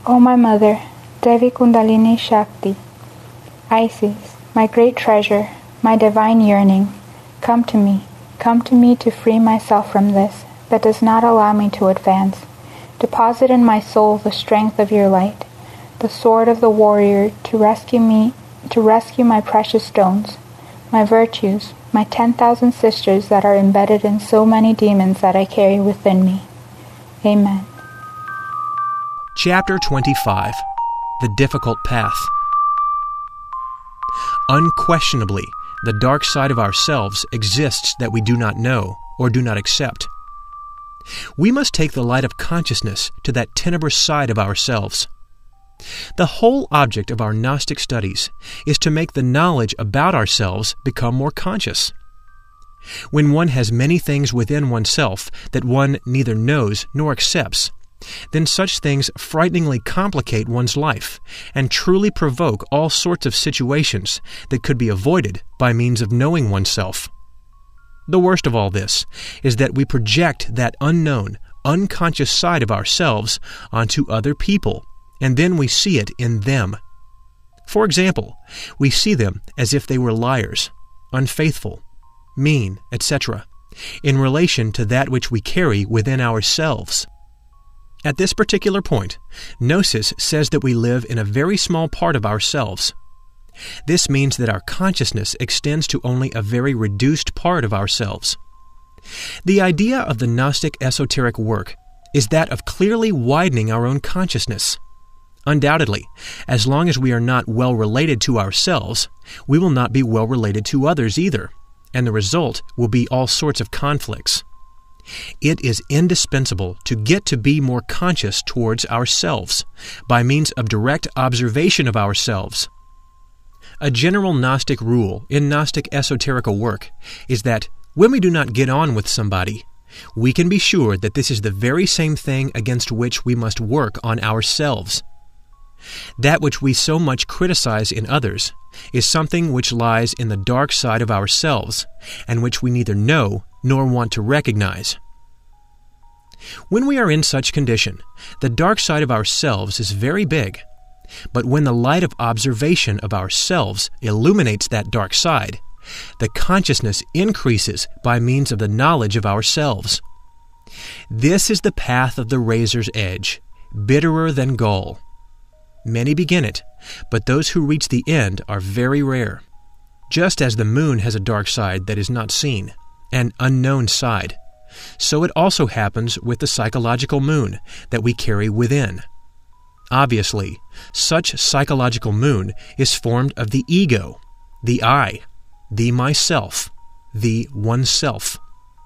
O my mother, Devi Kundalini Shakti, Isis, my great treasure, my divine yearning, come to me to free myself from this that does not allow me to advance. Deposit in my soul the strength of your light, the sword of the warrior to rescue my precious stones, my virtues, my 10,000 sisters that are embedded in so many demons that I carry within me. Amen. Chapter 25. The Difficult Path. Unquestionably, the dark side of ourselves exists that we do not know or do not accept. We must take the light of consciousness to that tenebrous side of ourselves. The whole object of our Gnostic studies is to make the knowledge about ourselves become more conscious. When one has many things within oneself that one neither knows nor accepts, then such things frighteningly complicate one's life and truly provoke all sorts of situations that could be avoided by means of knowing oneself. The worst of all this is that we project that unknown, unconscious side of ourselves onto other people, and then we see it in them. For example, we see them as if they were liars, unfaithful, mean, etc., in relation to that which we carry within ourselves. At this particular point, Gnosis says that we live in a very small part of ourselves. This means that our consciousness extends to only a very reduced part of ourselves. The idea of the Gnostic esoteric work is that of clearly widening our own consciousness. Undoubtedly, as long as we are not well related to ourselves, we will not be well related to others either, and the result will be all sorts of conflicts. It is indispensable to get to be more conscious towards ourselves by means of direct observation of ourselves. A general Gnostic rule in Gnostic esoterical work is that when we do not get on with somebody, we can be sure that this is the very same thing against which we must work on ourselves. That which we so much criticize in others is something which lies in the dark side of ourselves, and which we neither know nor want to recognize. When we are in such condition, the dark side of ourselves is very big, but when the light of observation of ourselves illuminates that dark side, the consciousness increases by means of the knowledge of ourselves. This is the path of the razor's edge, bitterer than gall. Many begin it, but those who reach the end are very rare. Just as the moon has a dark side that is not seen, an unknown side, so it also happens with the psychological moon that we carry within. Obviously, such psychological moon is formed of the ego, the I, the myself, the oneself.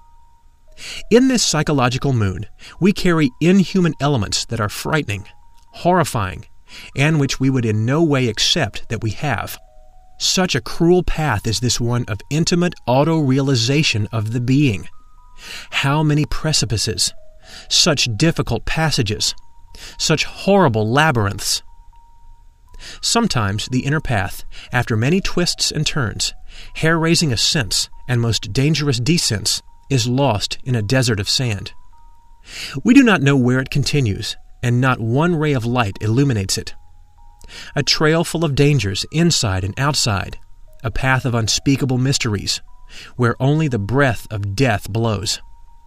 In this psychological moon, we carry inhuman elements that are frightening, horrifying, and which we would in no way accept that we have. Such a cruel path is this one of intimate auto-realization of the being. How many precipices, such difficult passages, such horrible labyrinths. Sometimes the inner path, after many twists and turns, hair-raising ascents and most dangerous descents, is lost in a desert of sand. We do not know where it continues, and not one ray of light illuminates it. A trail full of dangers inside and outside, a path of unspeakable mysteries, where only the breath of death blows.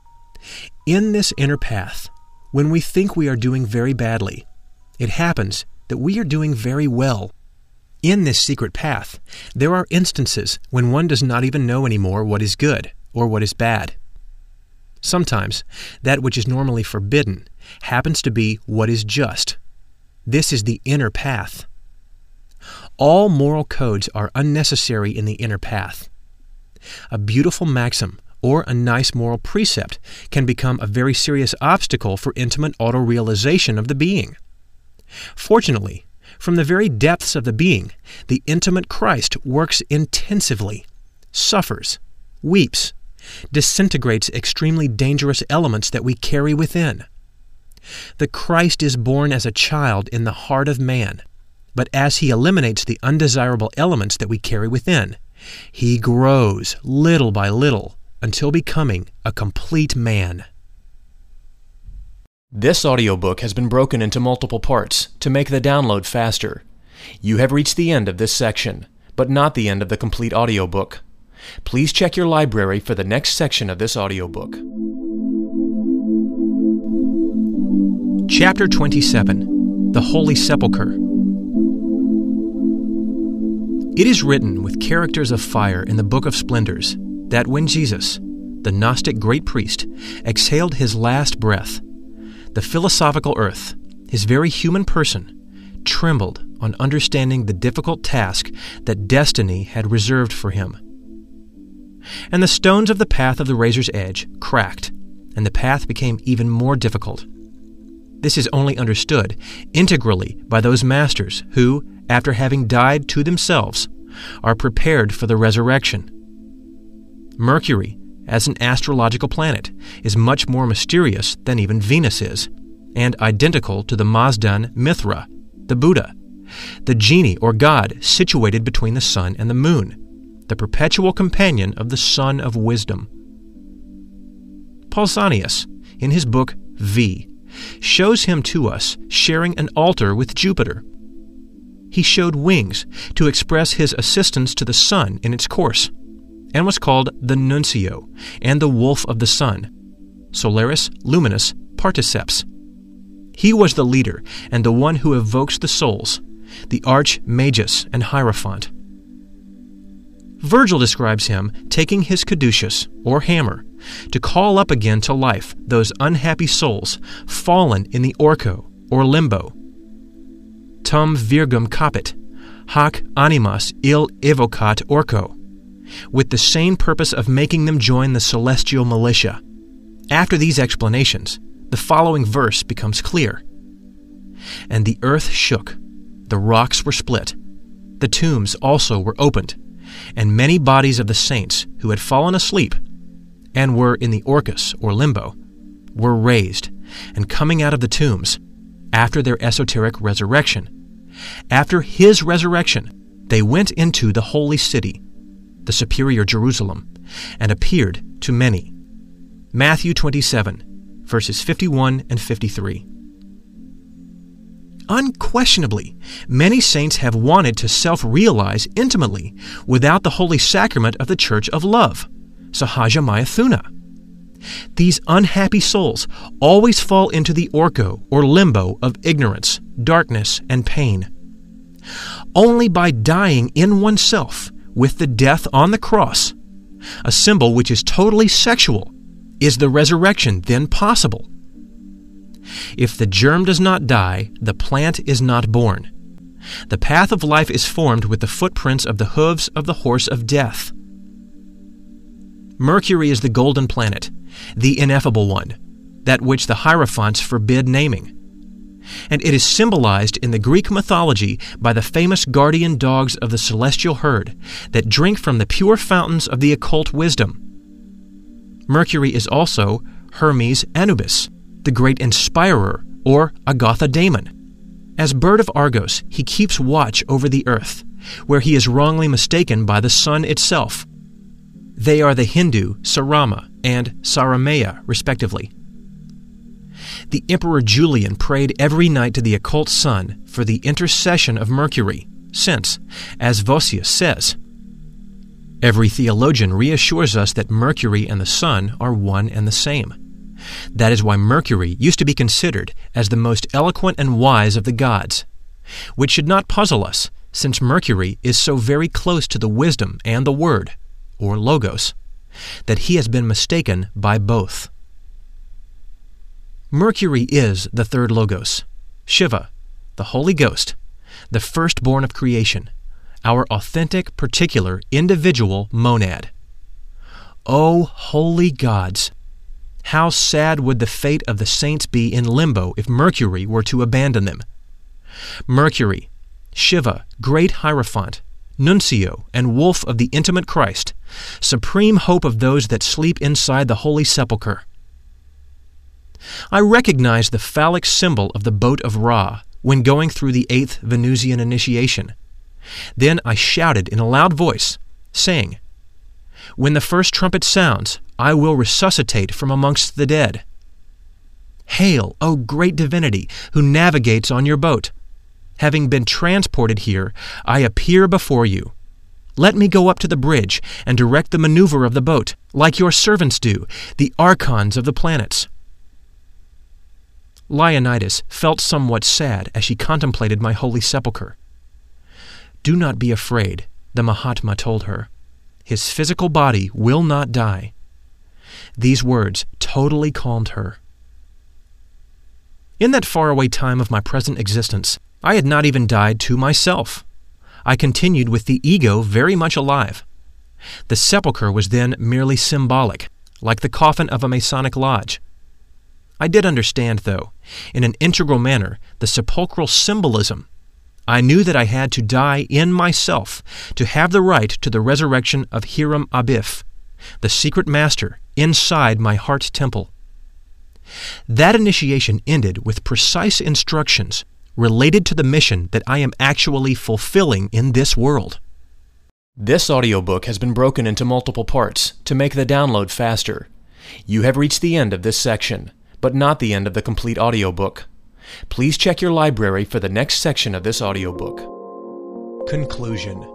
In this inner path, when we think we are doing very badly, it happens that we are doing very well. In this secret path, there are instances when one does not even know anymore what is good or what is bad. Sometimes, that which is normally forbidden happens to be what is just. This is the inner path. All moral codes are unnecessary in the inner path. A beautiful maxim or a nice moral precept can become a very serious obstacle for intimate auto-realization of the being. Fortunately, from the very depths of the being, the intimate Christ works intensively, suffers, weeps, disintegrates extremely dangerous elements that we carry within. The Christ is born as a child in the heart of man, but as he eliminates the undesirable elements that we carry within, he grows little by little until becoming a complete man. This audiobook has been broken into multiple parts to make the download faster. You have reached the end of this section, but not the end of the complete audiobook. Please check your library for the next section of this audiobook. Chapter 27, The Holy Sepulchre. It is written with characters of fire in the Book of Splendors that when Jesus, the Gnostic great priest, exhaled his last breath, the philosophical earth, his very human person, trembled on understanding the difficult task that destiny had reserved for him. And the stones of the path of the razor's edge cracked, and the path became even more difficult. This is only understood integrally by those masters who, after having died to themselves, are prepared for the resurrection. Mercury, as an astrological planet, is much more mysterious than even Venus is, and identical to the Mazdan Mithra, the Buddha, the genie or god situated between the sun and the moon, the perpetual companion of the Son of Wisdom. Pausanias, in his book V, shows him to us sharing an altar with Jupiter. He showed wings to express his assistance to the sun in its course, and was called the Nuncio and the Wolf of the Sun, Solaris Luminus Particeps. He was the leader and the one who evokes the souls, the Arch-Magus and Hierophant. Virgil describes him taking his caduceus, or hammer, to call up again to life those unhappy souls fallen in the Orco, or limbo. Tum virgum capit, hac animas il evocat orco, with the sane purpose of making them join the celestial militia. After these explanations, the following verse becomes clear. And the earth shook, the rocks were split, the tombs also were opened, and many bodies of the saints who had fallen asleep and were in the Orcus, or limbo, were raised, and coming out of the tombs, after their esoteric resurrection, after his resurrection, they went into the holy city, the superior Jerusalem, and appeared to many. Matthew 27, verses 51 and 53. Unquestionably, many saints have wanted to self-realize intimately without the holy sacrament of the Church of Love, Sahaja Mayathuna. These unhappy souls always fall into the orco or limbo of ignorance, darkness, and pain. Only by dying in oneself with the death on the cross, a symbol which is totally sexual, is the resurrection then possible. If the germ does not die, the plant is not born. The path of life is formed with the footprints of the hooves of the horse of death. Mercury is the golden planet, the ineffable one, that which the Hierophants forbid naming. And it is symbolized in the Greek mythology by the famous guardian dogs of the celestial herd that drink from the pure fountains of the occult wisdom. Mercury is also Hermes Anubis, the great inspirer, or Agatha Daemon. As bird of Argos, he keeps watch over the earth, where he is wrongly mistaken by the sun itself. They are the Hindu Sarama and Saramaya, respectively. The Emperor Julian prayed every night to the occult sun for the intercession of Mercury, since, as Vossius says, every theologian reassures us that Mercury and the sun are one and the same. That is why Mercury used to be considered as the most eloquent and wise of the gods, which should not puzzle us, since Mercury is so very close to the wisdom and the word, or logos, that he has been mistaken by both. Mercury is the third logos, Shiva, the Holy Ghost, the firstborn of creation, our authentic, particular, individual monad. O holy gods! How sad would the fate of the saints be in limbo if Mercury were to abandon them? Mercury, Shiva, great Hierophant, Nuncio, and Wolf of the intimate Christ, supreme hope of those that sleep inside the Holy Sepulchre. I recognize the phallic symbol of the boat of Ra when going through the 8th Venusian initiation. Then I shouted in a loud voice, saying, "When the first trumpet sounds, I will resuscitate from amongst the dead." Hail, O great divinity, who navigates on your boat. Having been transported here, I appear before you. Let me go up to the bridge and direct the maneuver of the boat, like your servants do, the archons of the planets." Leonidas felt somewhat sad as she contemplated my holy sepulchre. "Do not be afraid," the Mahatma told her. "His physical body will not die." These words totally calmed her. In that faraway time of my present existence, I had not even died to myself. I continued with the ego very much alive. The sepulchre was then merely symbolic, like the coffin of a Masonic lodge. I did understand, though, in an integral manner, the sepulchral symbolism. I knew that I had to die in myself to have the right to the resurrection of Hiram Abif, the secret master, inside my heart temple. That initiation ended with precise instructions related to the mission that I am actually fulfilling in this world. This audiobook has been broken into multiple parts to make the download faster. You have reached the end of this section, but not the end of the complete audiobook. Please check your library for the next section of this audiobook. Conclusion.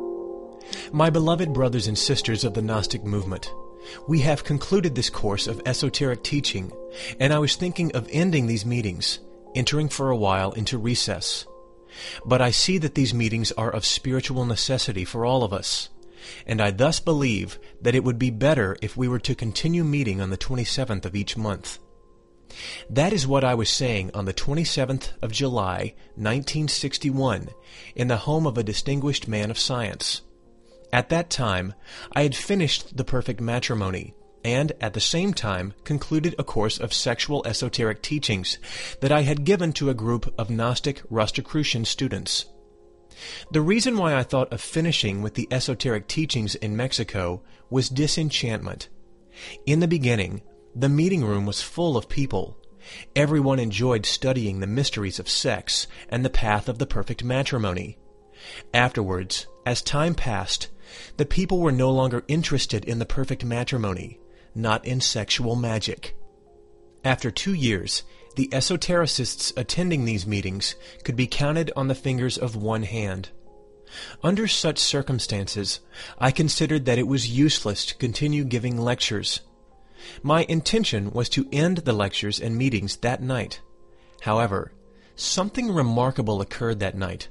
My beloved brothers and sisters of the Gnostic movement, we have concluded this course of esoteric teaching, and I was thinking of ending these meetings, entering for a while into recess. But I see that these meetings are of spiritual necessity for all of us, and I thus believe that it would be better if we were to continue meeting on the 27th of each month. That is what I was saying on the 27th of July, 1961, in the home of a distinguished man of science. At that time, I had finished The Perfect Matrimony, and at the same time concluded a course of sexual esoteric teachings that I had given to a group of Gnostic Rosicrucian students. The reason why I thought of finishing with the esoteric teachings in Mexico was disenchantment. In the beginning, the meeting room was full of people. Everyone enjoyed studying the mysteries of sex and the path of the perfect matrimony. Afterwards, as time passed, the people were no longer interested in the perfect matrimony, not in sexual magic. After 2 years, the esotericists attending these meetings could be counted on the fingers of one hand. Under such circumstances, I considered that it was useless to continue giving lectures. My intention was to end the lectures and meetings that night. However, something remarkable occurred that night.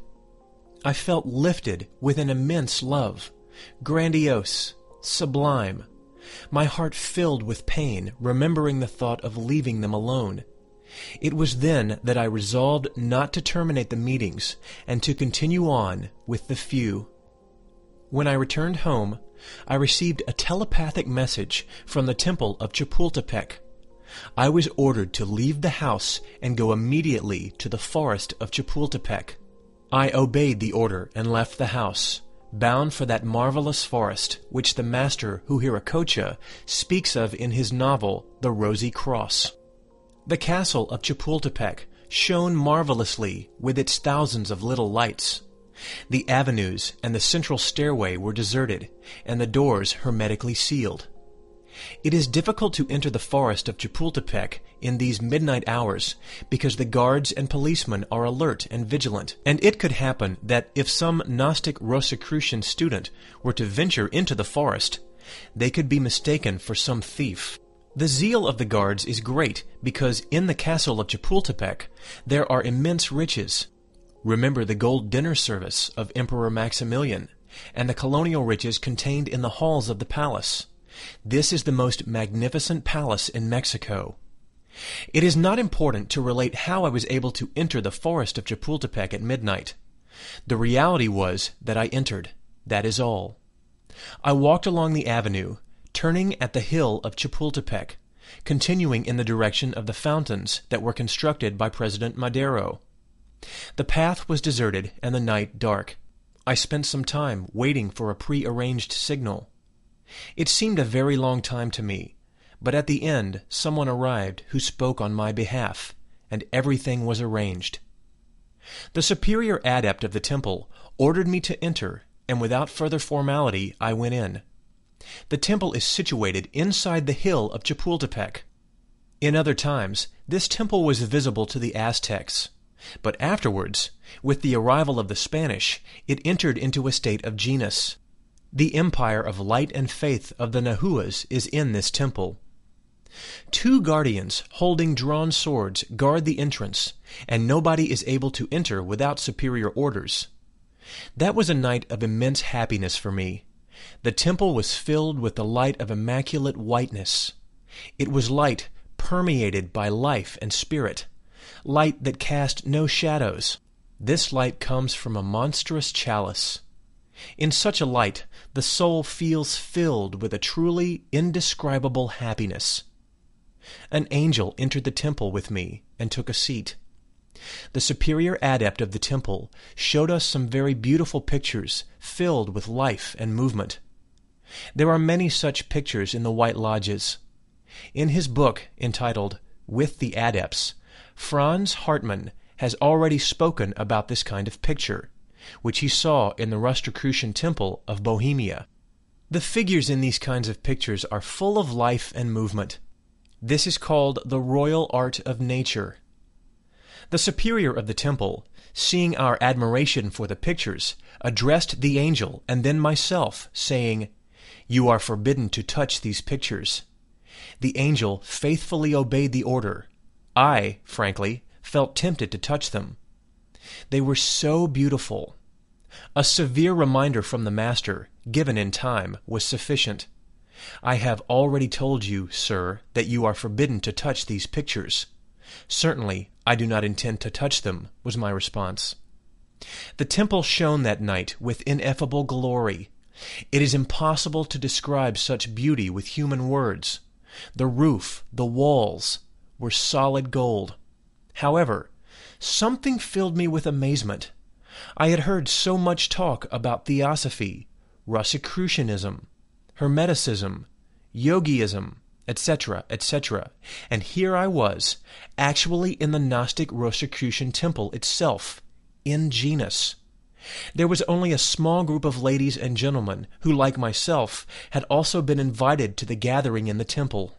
I felt lifted with an immense love, grandiose, sublime. My heart filled with pain, remembering the thought of leaving them alone. It was then that I resolved not to terminate the meetings and to continue on with the few. When I returned home, I received a telepathic message from the temple of Chapultepec. I was ordered to leave the house and go immediately to the forest of Chapultepec. I obeyed the order and left the house, bound for that marvelous forest which the master Huiracocha speaks of in his novel The Rosy Cross. The castle of Chapultepec shone marvelously with its thousands of little lights. The avenues and the central stairway were deserted, and the doors hermetically sealed. It is difficult to enter the forest of Chapultepec in these midnight hours because the guards and policemen are alert and vigilant, and it could happen that if some Gnostic Rosicrucian student were to venture into the forest, they could be mistaken for some thief. The zeal of the guards is great because in the castle of Chapultepec there are immense riches. Remember the gold dinner service of Emperor Maximilian, and the colonial riches contained in the halls of the palace. This is the most magnificent palace in Mexico. It is not important to relate how I was able to enter the forest of Chapultepec at midnight. The reality was that I entered. That is all. I walked along the avenue, turning at the hill of Chapultepec, continuing in the direction of the fountains that were constructed by President Madero. The path was deserted and the night dark. I spent some time waiting for a pre-arranged signal. It seemed a very long time to me, but at the end someone arrived who spoke on my behalf, and everything was arranged. The superior adept of the temple ordered me to enter, and without further formality I went in. The temple is situated inside the hill of Chapultepec. In other times, this temple was visible to the Aztecs, but afterwards, with the arrival of the Spanish, it entered into a state of genus. The empire of light and faith of the Nahuas is in this temple. 2 guardians holding drawn swords guard the entrance, and nobody is able to enter without superior orders. That was a night of immense happiness for me. The temple was filled with the light of immaculate whiteness. It was light permeated by life and spirit, light that cast no shadows. This light comes from a monstrous chalice. In such a light, the soul feels filled with a truly indescribable happiness. An angel entered the temple with me and took a seat. The superior adept of the temple showed us some very beautiful pictures filled with life and movement. There are many such pictures in the White Lodges. In his book entitled With the Adepts, Franz Hartmann has already spoken about this kind of picture, which he saw in the Rosicrucian Temple of Bohemia. The figures in these kinds of pictures are full of life and movement. This is called the royal art of nature. The superior of the temple, seeing our admiration for the pictures, addressed the angel and then myself, saying, "You are forbidden to touch these pictures." The angel faithfully obeyed the order. I, frankly, felt tempted to touch them. They were so beautiful. A severe reminder from the Master, given in time, was sufficient. "I have already told you, sir, that you are forbidden to touch these pictures." "Certainly, I do not intend to touch them," was my response. The temple shone that night with ineffable glory. It is impossible to describe such beauty with human words. The roof, the walls, were solid gold. However, something filled me with amazement. I had heard so much talk about Theosophy, Rosicrucianism, Hermeticism, Yogiism, etc., etc., and here I was, actually in the Gnostic Rosicrucian temple itself, in genus. There was only a small group of ladies and gentlemen who, like myself, had also been invited to the gathering in the temple.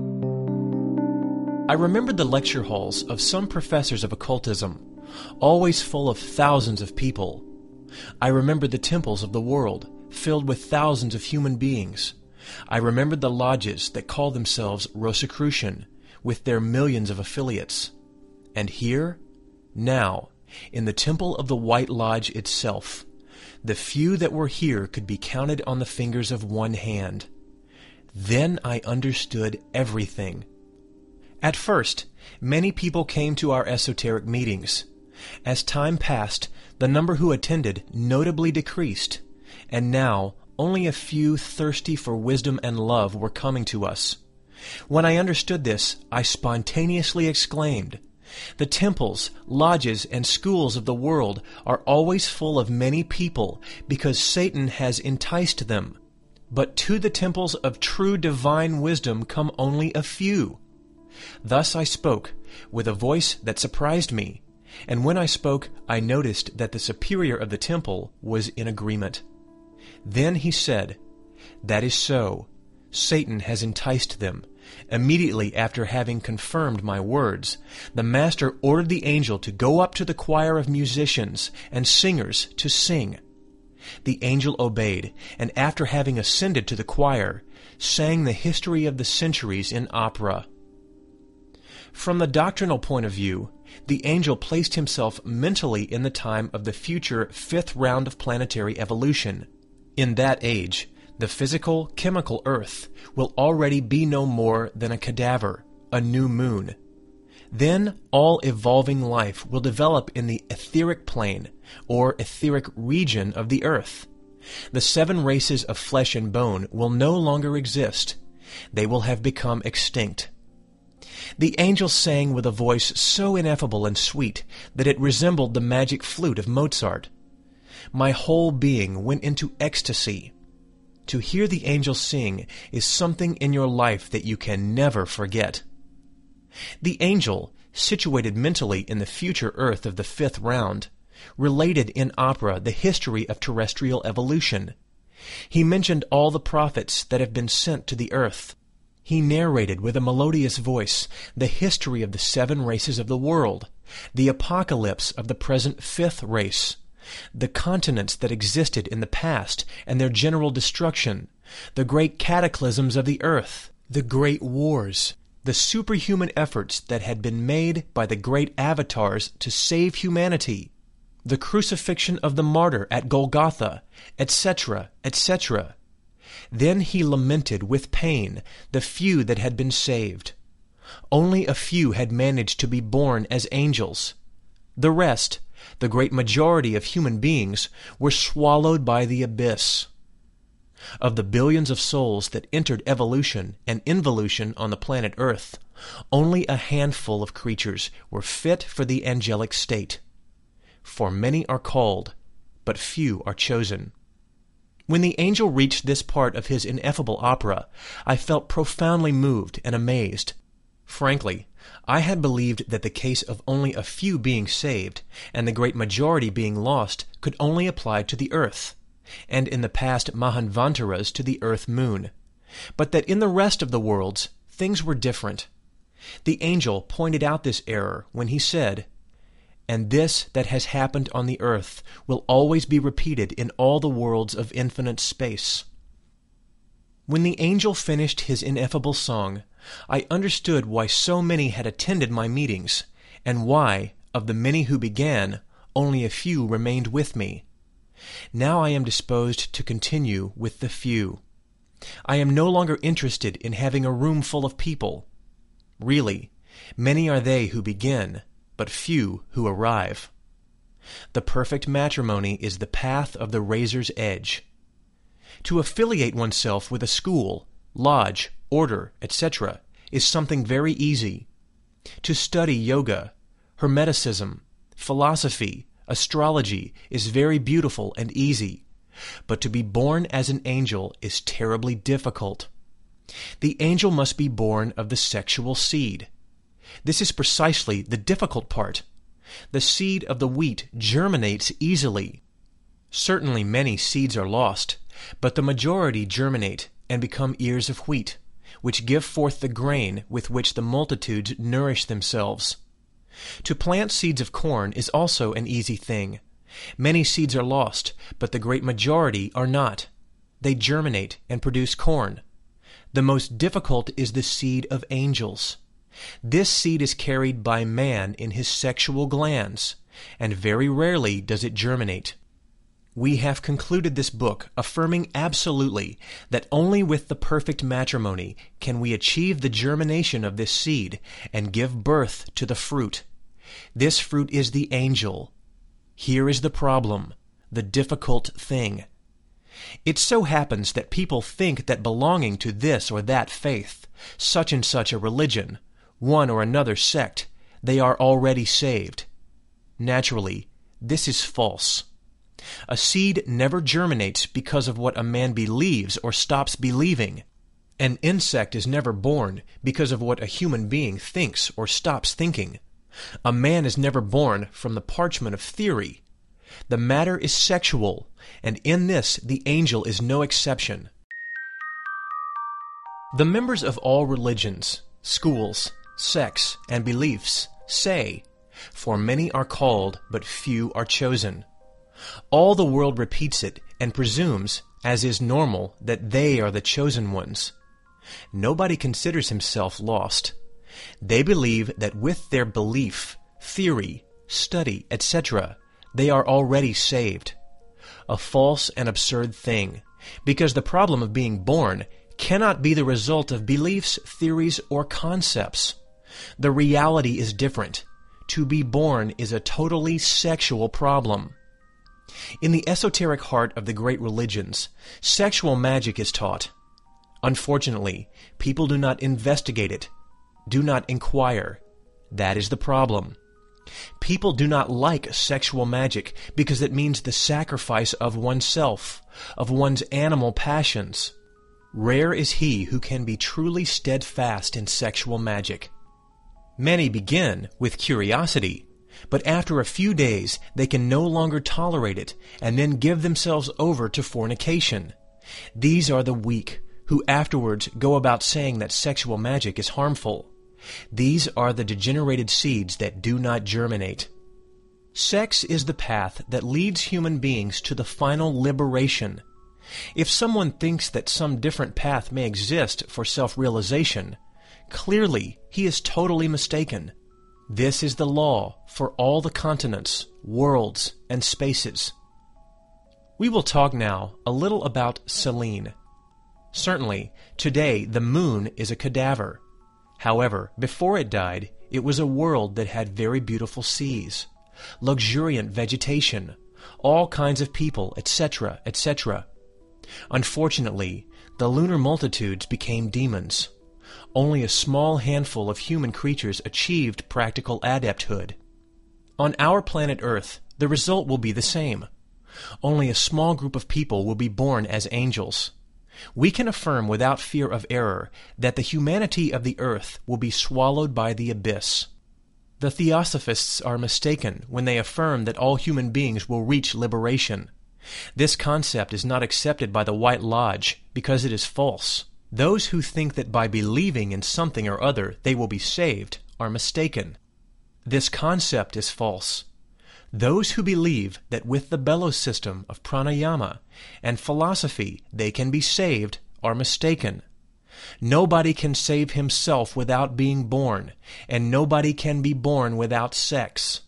I remembered the lecture halls of some professors of occultism, always full of thousands of people. I remembered the temples of the world, filled with thousands of human beings. I remembered the lodges that called themselves Rosicrucian, with their millions of affiliates. And here, now, in the temple of the White Lodge itself, the few that were here could be counted on the fingers of one hand. Then I understood everything. At first, many people came to our esoteric meetings. As time passed, the number who attended notably decreased, and now only a few thirsty for wisdom and love were coming to us. When I understood this, I spontaneously exclaimed, "The temples, lodges, and schools of the world are always full of many people because Satan has enticed them. But to the temples of true divine wisdom come only a few." Thus I spoke, with a voice that surprised me, and when I spoke, I noticed that the superior of the temple was in agreement. Then he said, "That is so. Satan has enticed them." Immediately after having confirmed my words, the Master ordered the angel to go up to the choir of musicians and singers to sing. The angel obeyed, and after having ascended to the choir, sang the history of the centuries in opera. From the doctrinal point of view, the angel placed himself mentally in the time of the future 5th round of planetary evolution. In that age, the physical, chemical Earth will already be no more than a cadaver, a new moon. Then all evolving life will develop in the etheric plane, or etheric region of the Earth. The 7 races of flesh and bone will no longer exist. They will have become extinct. The angel sang with a voice so ineffable and sweet that it resembled the magic flute of Mozart. My whole being went into ecstasy. To hear the angel sing is something in your life that you can never forget. The angel, situated mentally in the future Earth of the 5th round, related in opera the history of terrestrial evolution. He mentioned all the prophets that have been sent to the earth. He narrated with a melodious voice the history of the 7 races of the world, the apocalypse of the present 5th race, the continents that existed in the past and their general destruction, the great cataclysms of the earth, the great wars, the superhuman efforts that had been made by the great avatars to save humanity, the crucifixion of the martyr at Golgotha, etc., etc. Then he lamented with pain the few that had been saved. Only a few had managed to be born as angels. The rest, the great majority of human beings, were swallowed by the abyss. Of the billions of souls that entered evolution and involution on the planet Earth, only a handful of creatures were fit for the angelic state. For many are called, but few are chosen. When the angel reached this part of his ineffable opera, I felt profoundly moved and amazed. Frankly, I had believed that the case of only a few being saved and the great majority being lost could only apply to the earth, and in the past Mahanvantaras to the earth-moon, but that in the rest of the worlds things were different. The angel pointed out this error when he said, "And this that has happened on the earth will always be repeated in all the worlds of infinite space." When the angel finished his ineffable song, I understood why so many had attended my meetings, and why, of the many who began, only a few remained with me. Now I am disposed to continue with the few. I am no longer interested in having a room full of people. Really, many are they who begin, but few who arrive. The perfect matrimony is the path of the razor's edge. To affiliate oneself with a school, lodge, order, etc., is something very easy. To study yoga, hermeticism, philosophy, astrology is very beautiful and easy, but to be born as an angel is terribly difficult. The angel must be born of the sexual seed. This is precisely the difficult part. The seed of the wheat germinates easily. Certainly many seeds are lost, but the majority germinate and become ears of wheat, which give forth the grain with which the multitudes nourish themselves. To plant seeds of corn is also an easy thing. Many seeds are lost, but the great majority are not. They germinate and produce corn. The most difficult is the seed of angels. This seed is carried by man in his sexual glands, and very rarely does it germinate. We have concluded this book affirming absolutely that only with the perfect matrimony can we achieve the germination of this seed and give birth to the fruit. This fruit is the angel. Here is the problem, the difficult thing. It so happens that people think that belonging to this or that faith, such and such a religion, one or another sect, they are already saved. Naturally, this is false. A seed never germinates because of what a man believes or stops believing. An insect is never born because of what a human being thinks or stops thinking. A man is never born from the parchment of theory. The matter is sexual, and in this the angel is no exception. The members of all religions, schools, sects, and beliefs say, "For many are called, but few are chosen." All the world repeats it and presumes, as is normal, that they are the chosen ones. Nobody considers himself lost. They believe that with their belief, theory, study, etc., they are already saved. A false and absurd thing, because the problem of being born cannot be the result of beliefs, theories, or concepts. The reality is different. To be born is a totally sexual problem. In the esoteric heart of the great religions, sexual magic is taught. Unfortunately, people do not investigate it, do not inquire. That is the problem. People do not like sexual magic because it means the sacrifice of oneself, of one's animal passions. Rare is he who can be truly steadfast in sexual magic. Many begin with curiosity, but after a few days they can no longer tolerate it and then give themselves over to fornication. These are the weak, who afterwards go about saying that sexual magic is harmful. These are the degenerated seeds that do not germinate. Sex is the path that leads human beings to the final liberation. If someone thinks that some different path may exist for self-realization, clearly he is totally mistaken. This is the law for all the continents, worlds, and spaces. We will talk now a little about Selene. Certainly, today the moon is a cadaver. However, before it died, it was a world that had very beautiful seas, luxuriant vegetation, all kinds of people, etc., etc. Unfortunately, the lunar multitudes became demons. Only a small handful of human creatures achieved practical adepthood. On our planet Earth, the result will be the same. Only a small group of people will be born as angels. We can affirm without fear of error that the humanity of the earth will be swallowed by the abyss. The Theosophists are mistaken when they affirm that all human beings will reach liberation. This concept is not accepted by the White Lodge because it is false. Those who think that by believing in something or other they will be saved are mistaken. This concept is false. Those who believe that with the bellows system of pranayama and philosophy they can be saved are mistaken. Nobody can save himself without being born, and nobody can be born without sex.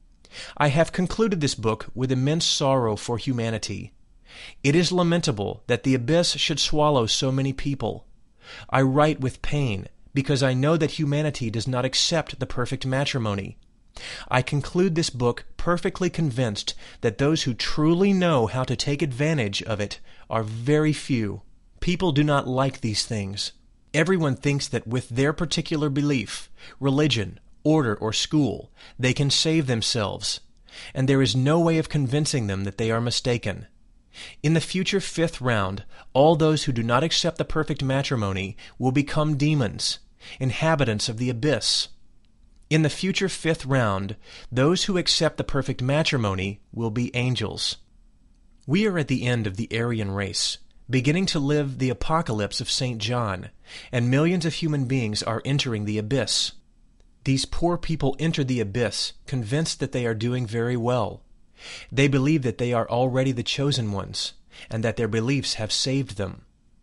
I have concluded this book with immense sorrow for humanity. It is lamentable that the abyss should swallow so many people. I write with pain because I know that humanity does not accept the perfect matrimony. I conclude this book perfectly convinced that those who truly know how to take advantage of it are very few. People do not like these things. Everyone thinks that with their particular belief, religion, order, or school, they can save themselves, and there is no way of convincing them that they are mistaken. In the future fifth round, all those who do not accept the perfect matrimony will become demons, inhabitants of the abyss. In the future fifth round, those who accept the perfect matrimony will be angels. We are at the end of the Aryan race, beginning to live the apocalypse of St. John, and millions of human beings are entering the abyss. These poor people enter the abyss convinced that they are doing very well. They believe that they are already the chosen ones, and that their beliefs have saved them.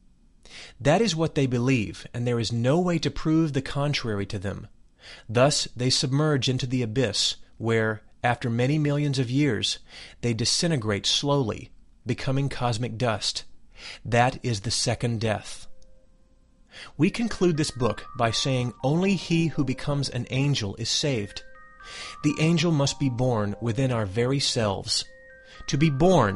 That is what they believe, and there is no way to prove the contrary to them. Thus they submerge into the abyss, where, after many millions of years, they disintegrate slowly, becoming cosmic dust. That is the second death. We conclude this book by saying only he who becomes an angel is saved. The angel must be born within our very selves. To be born